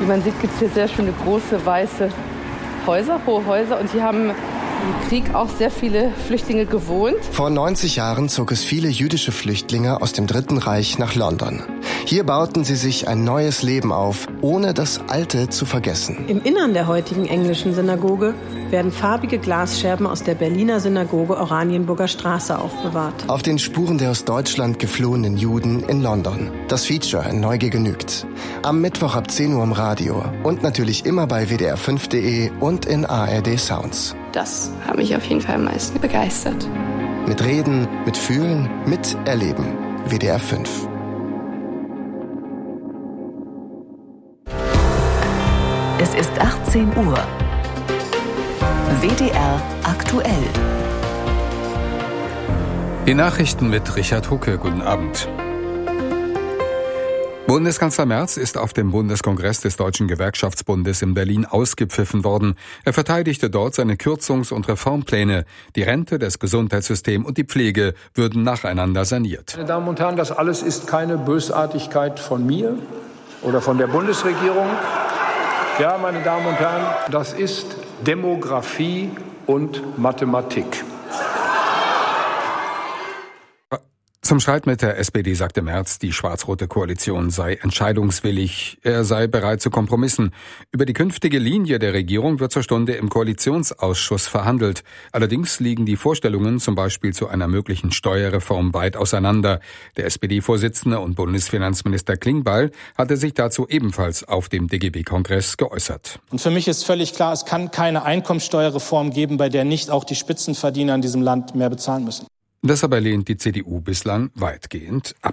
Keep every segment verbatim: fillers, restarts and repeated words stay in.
Wie man sieht, gibt es hier sehr schöne große weiße Häuser, hohe Häuser. Und hier haben im Krieg auch sehr viele Flüchtlinge gewohnt. Vor neunzig Jahren zog es viele jüdische Flüchtlinge aus dem Dritten Reich nach London. Hier bauten sie sich ein neues Leben auf, ohne das Alte zu vergessen. Im Innern der heutigen englischen Synagoge werden farbige Glasscherben aus der Berliner Synagoge Oranienburger Straße aufbewahrt. Auf den Spuren der aus Deutschland geflohenen Juden in London. Das Feature in Neugier genügt. Am Mittwoch ab zehn Uhr im Radio und natürlich immer bei w d r fünf punkt d e und in A R D Sounds. Das hat mich auf jeden Fall am meisten begeistert. Mit Reden, mit Fühlen, mit Erleben. W D R fünf. Es ist achtzehn Uhr. W D R aktuell. Die Nachrichten mit Richard Hucke. Guten Abend. Bundeskanzler Merz ist auf dem Bundeskongress des Deutschen Gewerkschaftsbundes in Berlin ausgepfiffen worden. Er verteidigte dort seine Kürzungs- und Reformpläne. Die Rente, das Gesundheitssystem und die Pflege würden nacheinander saniert. Meine Damen und Herren, das alles ist keine Bösartigkeit von mir oder von der Bundesregierung. Ja, meine Damen und Herren, das ist Demografie und Mathematik. Zum Streit mit der S P D sagte Merz, die schwarz-rote Koalition sei entscheidungswillig. Er sei bereit zu Kompromissen. Über die künftige Linie der Regierung wird zur Stunde im Koalitionsausschuss verhandelt. Allerdings liegen die Vorstellungen zum Beispiel zu einer möglichen Steuerreform weit auseinander. Der S P D-Vorsitzende und Bundesfinanzminister Klingbeil hatte sich dazu ebenfalls auf dem D G B-Kongress geäußert. Und für mich ist völlig klar, es kann keine Einkommensteuerreform geben, bei der nicht auch die Spitzenverdiener in diesem Land mehr bezahlen müssen. Das aber lehnt die C D U bislang weitgehend ab.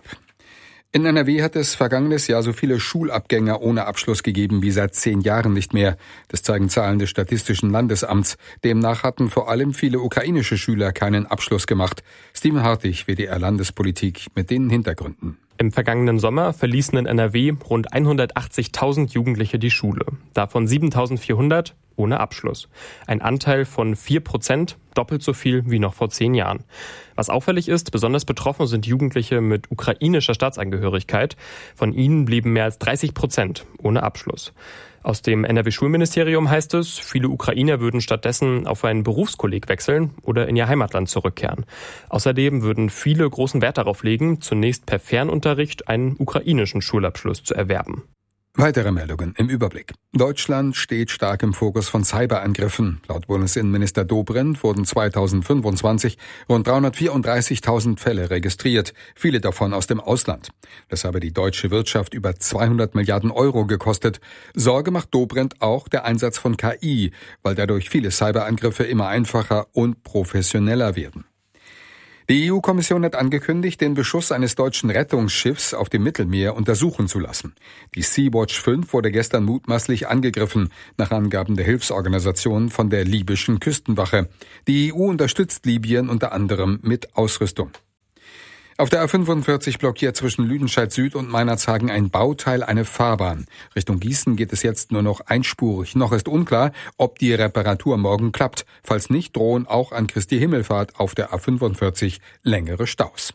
In N R W hat es vergangenes Jahr so viele Schulabgänger ohne Abschluss gegeben wie seit zehn Jahren nicht mehr. Das zeigen Zahlen des Statistischen Landesamts. Demnach hatten vor allem viele ukrainische Schüler keinen Abschluss gemacht. Steven Hartig, W D R Landespolitik, mit den Hintergründen. Im vergangenen Sommer verließen in N R W rund hundertachtzigtausend Jugendliche die Schule. Davon siebentausendvierhundert ohne Abschluss. Ein Anteil von vier Prozent, doppelt so viel wie noch vor zehn Jahren. Was auffällig ist, besonders betroffen sind Jugendliche mit ukrainischer Staatsangehörigkeit. Von ihnen blieben mehr als dreißig Prozent ohne Abschluss. Aus dem N R W-Schulministerium heißt es, viele Ukrainer würden stattdessen auf einen Berufskolleg wechseln oder in ihr Heimatland zurückkehren. Außerdem würden viele großen Wert darauf legen, zunächst per Fernunterricht einen ukrainischen Schulabschluss zu erwerben. Weitere Meldungen im Überblick. Deutschland steht stark im Fokus von Cyberangriffen. Laut Bundesinnenminister Dobrindt wurden zweitausendfünfundzwanzig rund dreihundertvierunddreißigtausend Fälle registriert, viele davon aus dem Ausland. Das habe die deutsche Wirtschaft über zweihundert Milliarden Euro gekostet. Sorge macht Dobrindt auch der Einsatz von K I, weil dadurch viele Cyberangriffe immer einfacher und professioneller werden. Die E U-Kommission hat angekündigt, den Beschuss eines deutschen Rettungsschiffs auf dem Mittelmeer untersuchen zu lassen. Die Sea-Watch fünf wurde gestern mutmaßlich angegriffen, nach Angaben der Hilfsorganisation von der libyschen Küstenwache. Die E U unterstützt Libyen unter anderem mit Ausrüstung. Auf der A fünfundvierzig blockiert zwischen Lüdenscheid Süd und Meinerzhagen ein Bauteil eine Fahrbahn. Richtung Gießen geht es jetzt nur noch einspurig. Noch ist unklar, ob die Reparatur morgen klappt. Falls nicht, drohen auch an Christi Himmelfahrt auf der A fünfundvierzig längere Staus.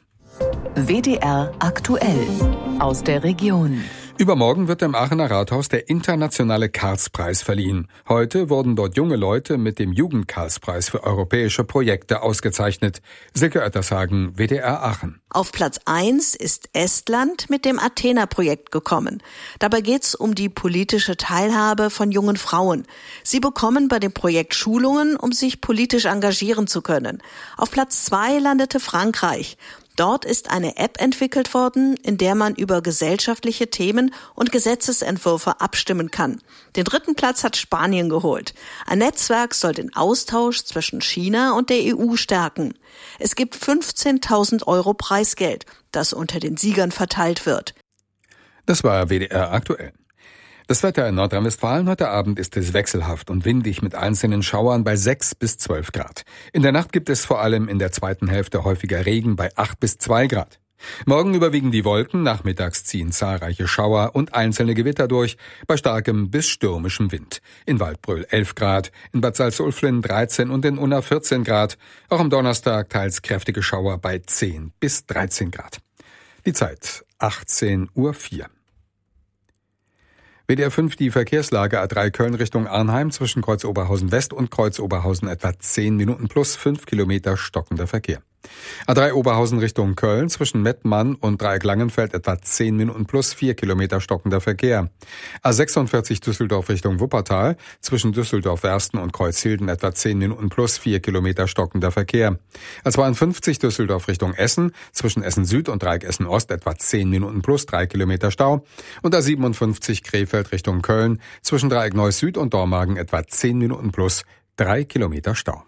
W D R aktuell aus der Region. Übermorgen wird im Aachener Rathaus der internationale Karlspreis verliehen. Heute wurden dort junge Leute mit dem Jugend-Karlspreis für europäische Projekte ausgezeichnet. Silke Oettershagen, W D R Aachen. Auf Platz eins ist Estland mit dem Athena-Projekt gekommen. Dabei geht es um die politische Teilhabe von jungen Frauen. Sie bekommen bei dem Projekt Schulungen, um sich politisch engagieren zu können. Auf Platz zwei landete Frankreich. Dort ist eine App entwickelt worden, in der man über gesellschaftliche Themen und Gesetzesentwürfe abstimmen kann. Den dritten Platz hat Spanien geholt. Ein Netzwerk soll den Austausch zwischen China und der E U stärken. Es gibt fünfzehntausend Euro Preisgeld, das unter den Siegern verteilt wird. Das war W D R aktuell. Das Wetter in Nordrhein-Westfalen heute Abend ist es wechselhaft und windig mit einzelnen Schauern bei sechs bis zwölf Grad. In der Nacht gibt es vor allem in der zweiten Hälfte häufiger Regen bei acht bis zwei Grad. Morgen überwiegen die Wolken, nachmittags ziehen zahlreiche Schauer und einzelne Gewitter durch, bei starkem bis stürmischem Wind. In Waldbröl elf Grad, in Bad Salzuflen dreizehn und in Unna vierzehn Grad. Auch am Donnerstag teils kräftige Schauer bei zehn bis dreizehn Grad. Die Zeit achtzehn Uhr vier. W D R fünf die Verkehrslage: A drei Köln Richtung Arnheim zwischen Kreuz Oberhausen West und Kreuz Oberhausen etwa zehn Minuten plus fünf Kilometer stockender Verkehr. A drei Oberhausen Richtung Köln zwischen Mettmann und Dreieck Langenfeld etwa zehn Minuten plus vier Kilometer stockender Verkehr. A sechsundvierzig Düsseldorf Richtung Wuppertal zwischen Düsseldorf-Wersten und Kreuzhilden etwa zehn Minuten plus vier Kilometer stockender Verkehr. A zweiundfünfzig Düsseldorf Richtung Essen zwischen Essen Süd und Dreieck Essen Ost etwa zehn Minuten plus drei Kilometer Stau. Und A siebenundfünfzig Krefeld Richtung Köln zwischen Dreieck Neuss Süd und Dormagen etwa zehn Minuten plus drei Kilometer Stau.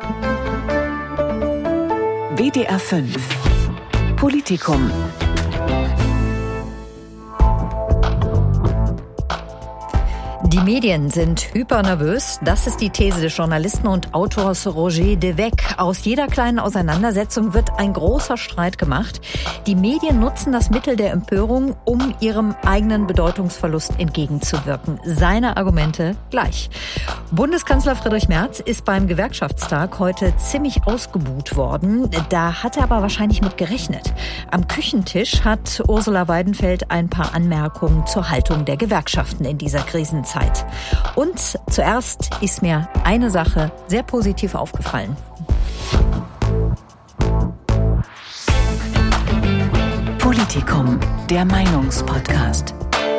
W D R fünf Politikum. Die Medien sind hypernervös. Das ist die These des Journalisten und Autors Roger Devec. Aus jeder kleinen Auseinandersetzung wird ein großer Streit gemacht. Die Medien nutzen das Mittel der Empörung, um ihrem eigenen Bedeutungsverlust entgegenzuwirken. Seine Argumente gleich. Bundeskanzler Friedrich Merz ist beim Gewerkschaftstag heute ziemlich ausgebuht worden. Da hat er aber wahrscheinlich mit gerechnet. Am Küchentisch hat Ursula Weidenfeld ein paar Anmerkungen zur Haltung der Gewerkschaften in dieser Krisenzeit. Und zuerst ist mir eine Sache sehr positiv aufgefallen. Politikum, der Meinungspodcast.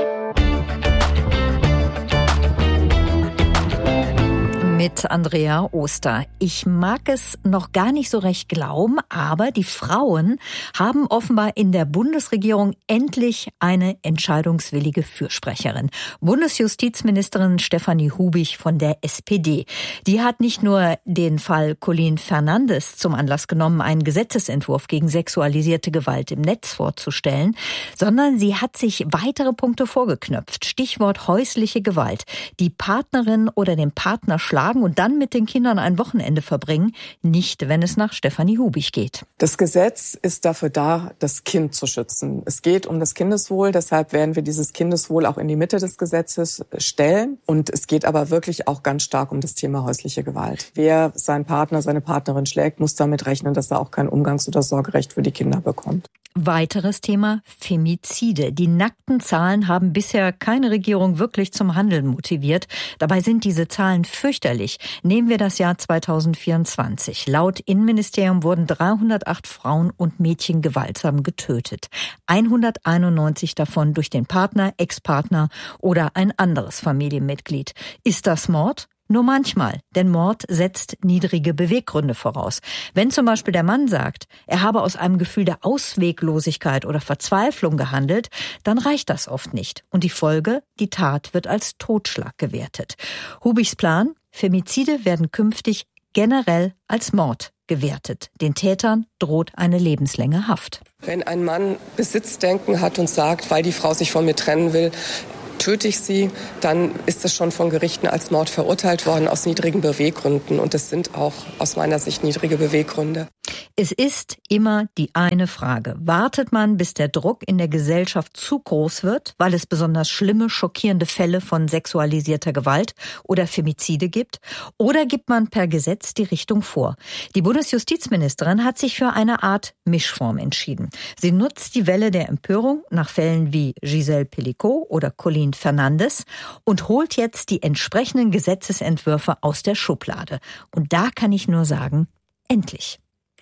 Mit Andrea Oster. Ich mag es noch gar nicht so recht glauben, aber die Frauen haben offenbar in der Bundesregierung endlich eine entscheidungswillige Fürsprecherin. Bundesjustizministerin Stefanie Hubich von der S P D. Die hat nicht nur den Fall Colin Fernandes zum Anlass genommen, einen Gesetzesentwurf gegen sexualisierte Gewalt im Netz vorzustellen, sondern sie hat sich weitere Punkte vorgeknöpft. Stichwort häusliche Gewalt. Die Partnerin oder den Partner schlagen und dann mit den Kindern ein Wochenende verbringen, nicht, wenn es nach Stefanie Hubich geht. Das Gesetz ist dafür da, das Kind zu schützen. Es geht um das Kindeswohl, deshalb werden wir dieses Kindeswohl auch in die Mitte des Gesetzes stellen. Und es geht aber wirklich auch ganz stark um das Thema häusliche Gewalt. Wer seinen Partner, seine Partnerin schlägt, muss damit rechnen, dass er auch kein Umgangs- oder Sorgerecht für die Kinder bekommt. Weiteres Thema: Femizide. Die nackten Zahlen haben bisher keine Regierung wirklich zum Handeln motiviert. Dabei sind diese Zahlen fürchterlich. Nehmen wir das Jahr zweitausendvierundzwanzig. Laut Innenministerium wurden dreihundertacht Frauen und Mädchen gewaltsam getötet. hunderteinundneunzig davon durch den Partner, Ex-Partner oder ein anderes Familienmitglied. Ist das Mord? Nur manchmal, denn Mord setzt niedrige Beweggründe voraus. Wenn zum Beispiel der Mann sagt, er habe aus einem Gefühl der Ausweglosigkeit oder Verzweiflung gehandelt, dann reicht das oft nicht. Und die Folge? Die Tat wird als Totschlag gewertet. Hubichs Plan? Femizide werden künftig generell als Mord gewertet. Den Tätern droht eine lebenslange Haft. Wenn ein Mann Besitzdenken hat und sagt, weil die Frau sich von mir trennen will, töte ich sie, dann ist es schon von Gerichten als Mord verurteilt worden aus niedrigen Beweggründen. Und das sind auch aus meiner Sicht niedrige Beweggründe. Es ist immer die eine Frage. Wartet man, bis der Druck in der Gesellschaft zu groß wird, weil es besonders schlimme, schockierende Fälle von sexualisierter Gewalt oder Femizide gibt? Oder gibt man per Gesetz die Richtung vor? Die Bundesjustizministerin hat sich für eine Art Mischform entschieden. Sie nutzt die Welle der Empörung nach Fällen wie Giselle Pelicot oder Colin Fernandes und holt jetzt die entsprechenden Gesetzesentwürfe aus der Schublade. Und da kann ich nur sagen, endlich.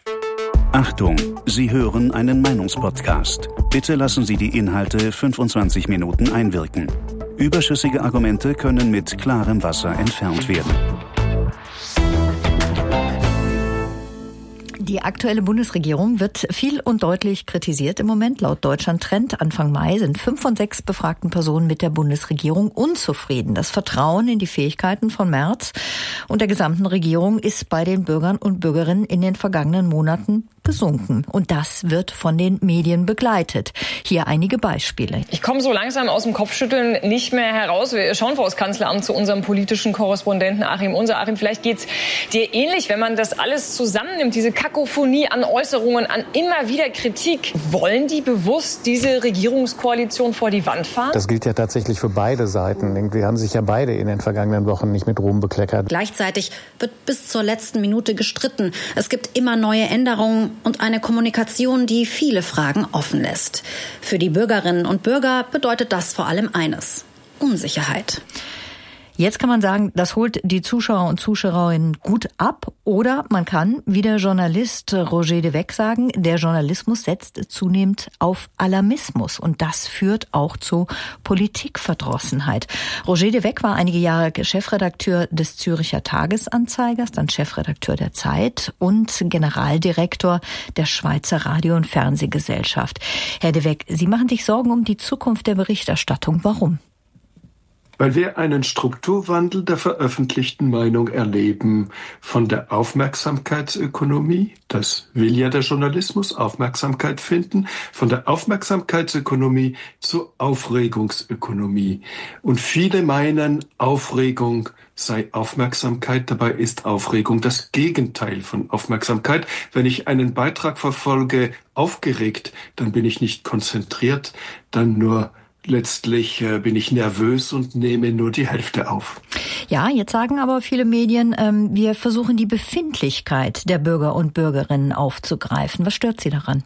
Achtung, Sie hören einen Meinungspodcast. Bitte lassen Sie die Inhalte fünfundzwanzig Minuten einwirken. Überschüssige Argumente können mit klarem Wasser entfernt werden. Die aktuelle Bundesregierung wird viel und deutlich kritisiert im Moment. Laut Deutschland-Trend Anfang Mai sind fünf von sechs befragten Personen mit der Bundesregierung unzufrieden. Das Vertrauen in die Fähigkeiten von Merz und der gesamten Regierung ist bei den Bürgern und Bürgerinnen in den vergangenen Monaten gesunken. Und das wird von den Medien begleitet. Hier einige Beispiele. Ich komme so langsam aus dem Kopfschütteln nicht mehr heraus. Wir schauen vor das Kanzleramt zu unserem politischen Korrespondenten Achim Unser. Achim, vielleicht geht's dir ähnlich, wenn man das alles zusammennimmt, diese Kakophonie an Äußerungen, an immer wieder Kritik. Wollen die bewusst diese Regierungskoalition vor die Wand fahren? Das gilt ja tatsächlich für beide Seiten. Wir haben sich ja beide in den vergangenen Wochen nicht mit Ruhm bekleckert. Gleichzeitig wird bis zur letzten Minute gestritten. Es gibt immer neue Änderungen und eine Kommunikation, die viele Fragen offen lässt. Für die Bürgerinnen und Bürger bedeutet das vor allem eines: Unsicherheit. Jetzt kann man sagen, das holt die Zuschauer und Zuschauerinnen gut ab. Oder man kann, wie der Journalist Roger de Weck sagen, der Journalismus setzt zunehmend auf Alarmismus. Und das führt auch zu Politikverdrossenheit. Roger de Weck war einige Jahre Chefredakteur des Zürcher Tagesanzeigers, dann Chefredakteur der Zeit und Generaldirektor der Schweizer Radio- und Fernsehgesellschaft. Herr de Weck, Sie machen sich Sorgen um die Zukunft der Berichterstattung. Warum? Weil wir einen Strukturwandel der veröffentlichten Meinung erleben, von der Aufmerksamkeitsökonomie, das will ja der Journalismus, Aufmerksamkeit finden, von der Aufmerksamkeitsökonomie zur Aufregungsökonomie. Und viele meinen, Aufregung sei Aufmerksamkeit, dabei ist Aufregung das Gegenteil von Aufmerksamkeit. Wenn ich einen Beitrag verfolge, aufgeregt, dann bin ich nicht konzentriert, dann nur Letztlich äh, bin ich nervös und nehme nur die Hälfte auf. Ja, jetzt sagen aber viele Medien, ähm, wir versuchen die Befindlichkeit der Bürger und Bürgerinnen aufzugreifen. Was stört Sie daran?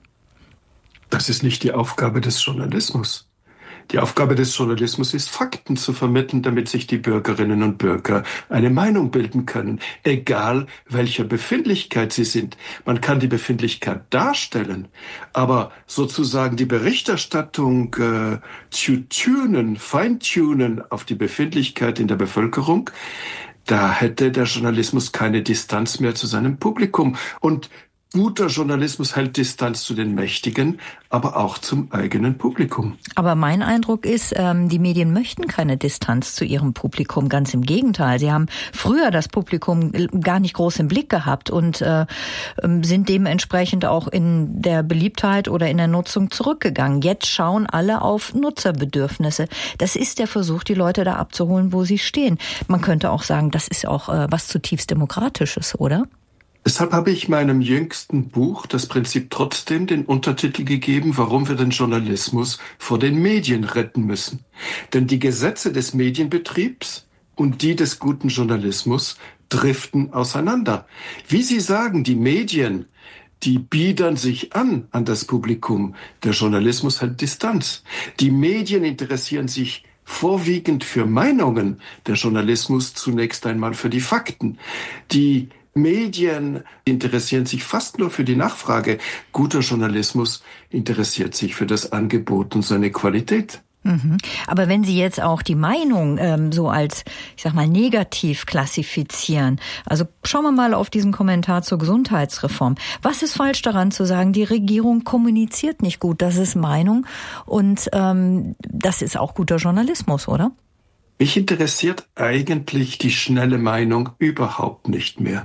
Das ist nicht die Aufgabe des Journalismus. Die Aufgabe des Journalismus ist, Fakten zu vermitteln, damit sich die Bürgerinnen und Bürger eine Meinung bilden können, egal welcher Befindlichkeit sie sind. Man kann die Befindlichkeit darstellen, aber sozusagen die Berichterstattung äh, zu tunen, feintunen auf die Befindlichkeit in der Bevölkerung, da hätte der Journalismus keine Distanz mehr zu seinem Publikum. Und guter Journalismus hält Distanz zu den Mächtigen, aber auch zum eigenen Publikum. Aber mein Eindruck ist, ähm, die Medien möchten keine Distanz zu ihrem Publikum. Ganz im Gegenteil. Sie haben früher das Publikum gar nicht groß im Blick gehabt und äh, sind dementsprechend auch in der Beliebtheit oder in der Nutzung zurückgegangen. Jetzt schauen alle auf Nutzerbedürfnisse. Das ist der Versuch, die Leute da abzuholen, wo sie stehen. Man könnte auch sagen, das ist auch äh, was zutiefst Demokratisches, oder? Deshalb habe ich meinem jüngsten Buch Das Prinzip trotzdem den Untertitel gegeben, warum wir den Journalismus vor den Medien retten müssen. Denn die Gesetze des Medienbetriebs und die des guten Journalismus driften auseinander. Wie Sie sagen, die Medien, die biedern sich an an das Publikum. Der Journalismus hält Distanz. Die Medien interessieren sich vorwiegend für Meinungen. Der Journalismus zunächst einmal für die Fakten. Die Medien interessieren sich fast nur für die Nachfrage. Guter Journalismus interessiert sich für das Angebot und seine Qualität. Mhm. Aber wenn Sie jetzt auch die Meinung ähm, so als, ich sag mal, negativ klassifizieren, also schauen wir mal auf diesen Kommentar zur Gesundheitsreform. Was ist falsch daran zu sagen, die Regierung kommuniziert nicht gut? Das ist Meinung und ähm, das ist auch guter Journalismus, oder? Mich interessiert eigentlich die schnelle Meinung überhaupt nicht mehr.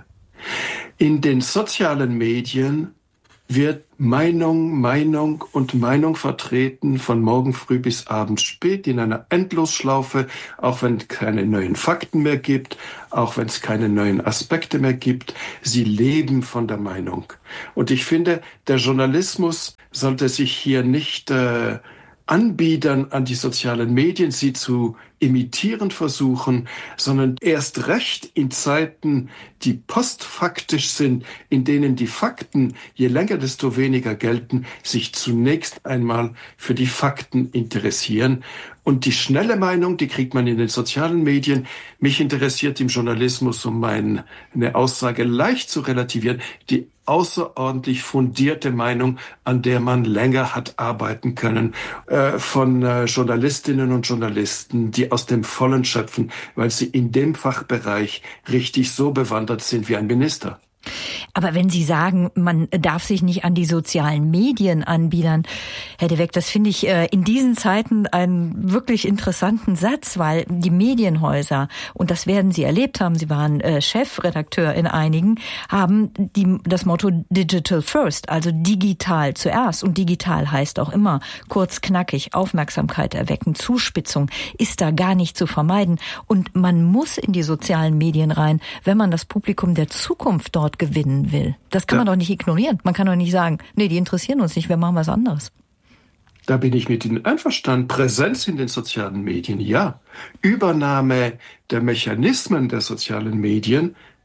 In den sozialen Medien wird Meinung, Meinung und Meinung vertreten von morgen früh bis abends spät in einer Endlosschlaufe, auch wenn es keine neuen Fakten mehr gibt, auch wenn es keine neuen Aspekte mehr gibt. Sie leben von der Meinung. Und ich finde, der Journalismus sollte sich hier nicht äh, anbiedern an die sozialen Medien, sie zu imitieren versuchen, sondern erst recht in Zeiten, die postfaktisch sind, in denen die Fakten je länger, desto weniger gelten, sich zunächst einmal für die Fakten interessieren. Und die schnelle Meinung, die kriegt man in den sozialen Medien. Mich interessiert im Journalismus, um meine Aussage leicht zu relativieren, die außerordentlich fundierte Meinung, an der man länger hat arbeiten können, äh, von äh, Journalistinnen und Journalisten, die aus dem Vollen schöpfen, weil sie in dem Fachbereich richtig so bewandert sind wie ein Minister. Aber wenn Sie sagen, man darf sich nicht an die sozialen Medien anbiedern, Herr de Weck, das finde ich in diesen Zeiten einen wirklich interessanten Satz, weil die Medienhäuser, und das werden Sie erlebt haben, Sie waren Chefredakteur in einigen, haben die, das Motto Digital First, also digital zuerst. Und digital heißt auch immer kurz, knackig, Aufmerksamkeit erwecken, Zuspitzung ist da gar nicht zu vermeiden. Und man muss in die sozialen Medien rein, wenn man das Publikum der Zukunft dort gewinnen will. Das kann ja. man doch nicht ignorieren. Man kann doch nicht sagen, nee, die interessieren uns nicht, wir machen was anderes. Da bin ich mit Ihnen einverstanden. Präsenz in den sozialen Medien, ja. Übernahme der Mechanismen der sozialen Medien,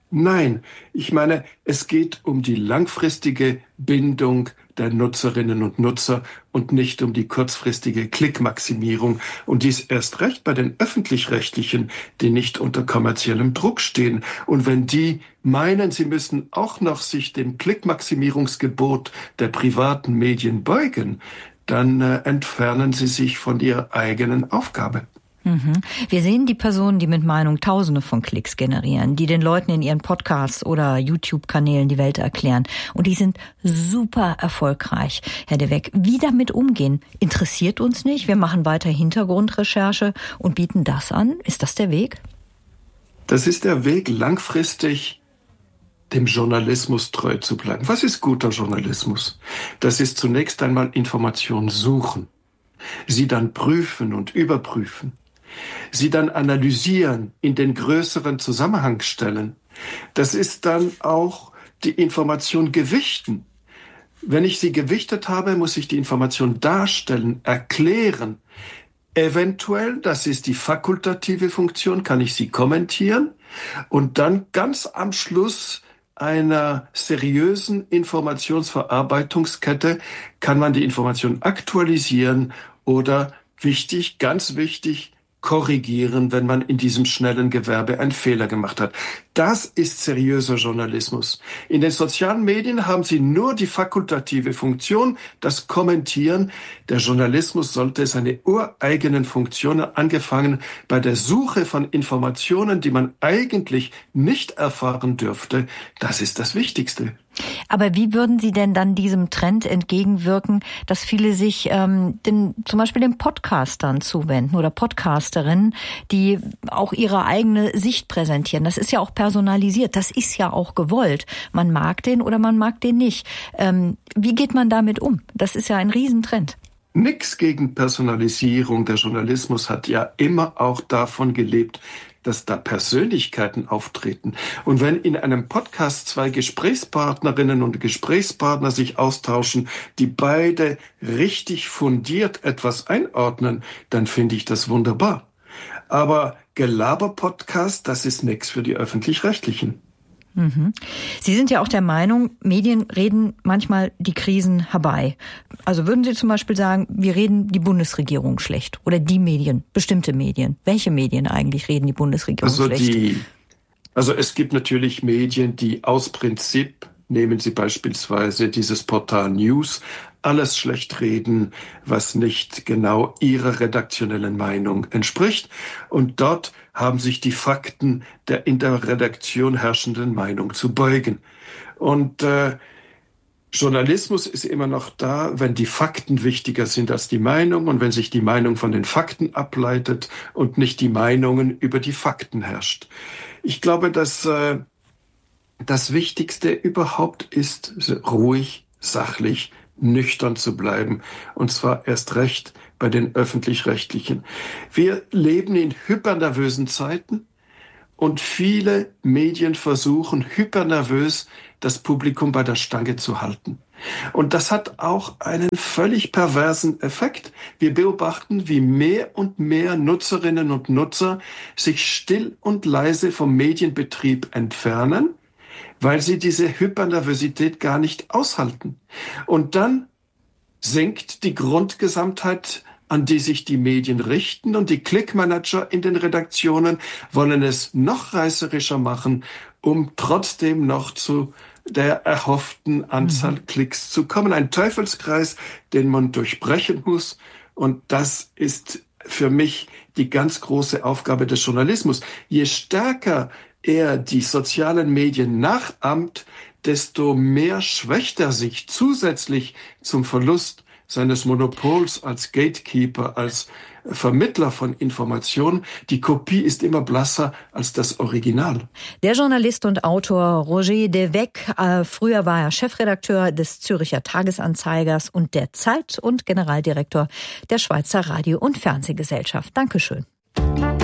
Nein, ich meine, es geht um die langfristige Bindung der Nutzerinnen und Nutzer und nicht um die kurzfristige Klickmaximierung. Und dies erst recht bei den Öffentlich-Rechtlichen, die nicht unter kommerziellem Druck stehen. Und wenn die meinen, sie müssen auch noch sich dem Klickmaximierungsgebot der privaten Medien beugen, dann äh, entfernen sie sich von ihrer eigenen Aufgabe. Wir sehen die Personen, die mit Meinung Tausende von Klicks generieren, die den Leuten in ihren Podcasts oder YouTube-Kanälen die Welt erklären. Und die sind super erfolgreich. Herr de Weck, wie damit umgehen? Interessiert uns nicht. Wir machen weiter Hintergrundrecherche und bieten das an. Ist das der Weg? Das ist der Weg, langfristig dem Journalismus treu zu bleiben. Was ist guter Journalismus? Das ist zunächst einmal Informationen suchen, sie dann prüfen und überprüfen, sie dann analysieren, in den größeren Zusammenhang stellen. Das ist dann auch die Information gewichten. Wenn ich sie gewichtet habe, muss ich die Information darstellen, erklären. Eventuell, das ist die fakultative Funktion, kann ich sie kommentieren und dann ganz am Schluss einer seriösen Informationsverarbeitungskette kann man die Information aktualisieren oder, wichtig, ganz wichtig, korrigieren, wenn man in diesem schnellen Gewerbe einen Fehler gemacht hat. Das ist seriöser Journalismus. In den sozialen Medien haben sie nur die fakultative Funktion, das Kommentieren. Der Journalismus sollte seine ureigenen Funktionen, angefangen bei der Suche von Informationen, die man eigentlich nicht erfahren dürfte. Das ist das Wichtigste. Aber wie würden Sie denn dann diesem Trend entgegenwirken, dass viele sich ähm, den, zum Beispiel den Podcastern zuwenden oder Podcasterinnen, die auch ihre eigene Sicht präsentieren? Das ist ja auch personalisiert, das ist ja auch gewollt. Man mag den oder man mag den nicht. Ähm, wie geht man damit um? Das ist ja ein Riesentrend. Nix gegen Personalisierung. Der Journalismus hat ja immer auch davon gelebt, dass da Persönlichkeiten auftreten. Und wenn in einem Podcast zwei Gesprächspartnerinnen und Gesprächspartner sich austauschen, die beide richtig fundiert etwas einordnen, dann finde ich das wunderbar. Aber Gelaber-Podcast, das ist nichts für die Öffentlich-Rechtlichen. Mhm. Sie sind ja auch der Meinung, Medien reden manchmal die Krisen herbei. Also würden Sie zum Beispiel sagen, wir reden die Bundesregierung schlecht oder die Medien, bestimmte Medien. Welche Medien eigentlich reden die Bundesregierung also schlecht? Die, also es gibt natürlich Medien, die aus Prinzip, nehmen Sie beispielsweise dieses Portal News, alles schlecht reden, was nicht genau ihrer redaktionellen Meinung entspricht. Und dort haben sich die Fakten der in der Redaktion herrschenden Meinung zu beugen. Und äh, Journalismus ist immer noch da, wenn die Fakten wichtiger sind als die Meinung und wenn sich die Meinung von den Fakten ableitet und nicht die Meinungen über die Fakten herrscht. Ich glaube, dass äh, das Wichtigste überhaupt ist, ruhig, sachlich, nüchtern zu bleiben, und zwar erst recht bei den Öffentlich-Rechtlichen. Wir leben in hypernervösen Zeiten und viele Medien versuchen hypernervös das Publikum bei der Stange zu halten. Und das hat auch einen völlig perversen Effekt. Wir beobachten, wie mehr und mehr Nutzerinnen und Nutzer sich still und leise vom Medienbetrieb entfernen, weil sie diese Hypernervosität gar nicht aushalten. Und dann sinkt die Grundgesamtheit, an die sich die Medien richten, und die Clickmanager in den Redaktionen wollen es noch reißerischer machen, um trotzdem noch zu der erhofften Anzahl mhm. Klicks zu kommen. Ein Teufelskreis, den man durchbrechen muss, und das ist für mich die ganz große Aufgabe des Journalismus. Je stärker er die sozialen Medien nachahmt, desto mehr schwächt er sich zusätzlich zum Verlust seines Monopols als Gatekeeper, als Vermittler von Informationen. Die Kopie ist immer blasser als das Original. Der Journalist und Autor Roger de Weck, äh, früher war er Chefredakteur des Zürcher Tagesanzeigers und der Zeit und Generaldirektor der Schweizer Radio- und Fernsehgesellschaft. Dankeschön.